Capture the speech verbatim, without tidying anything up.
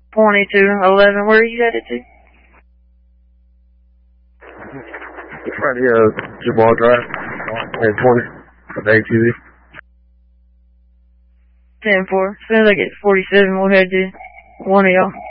twenty-two eleven. Where are you headed to? Right here, uh, Jamal Drive, and twenty, the A T V. ten four. As soon as I get forty-seven, we'll head to one of y'all.